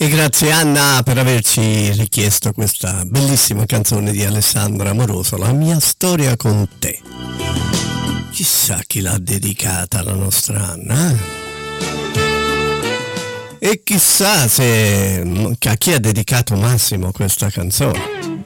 E grazie Anna per averci richiesto questa bellissima canzone di Alessandro Amoroso, La mia storia con te. Chissà chi l'ha dedicata la nostra Anna, E chissà se a chi ha dedicato Massimo questa canzone.